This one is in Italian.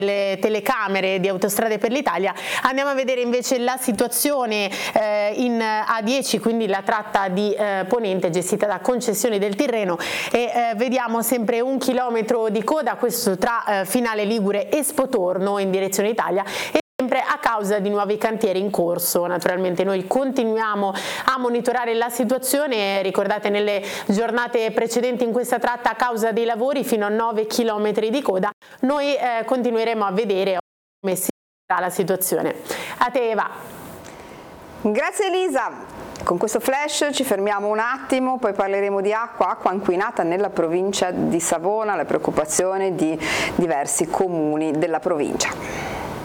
le telecamere di Autostrade per l'Italia. Andiamo a vedere invece la situazione in A10, quindi la tratta di Ponente gestita da Concessioni del Tirreno, e vediamo sempre 1 chilometro di coda, questo tra Finale Ligure e Spotorno in direzione Italia, e sempre a causa di nuovi cantieri in corso. Naturalmente noi continuiamo a monitorare la situazione. Ricordate, nelle giornate precedenti in questa tratta, a causa dei lavori, fino a 9 chilometri di coda. Noi continueremo a vedere come si farà la situazione. A te, Eva. Grazie Elisa. Con questo flash ci fermiamo un attimo, poi parleremo di acqua inquinata nella provincia di Savona, le preoccupazioni di diversi comuni della provincia.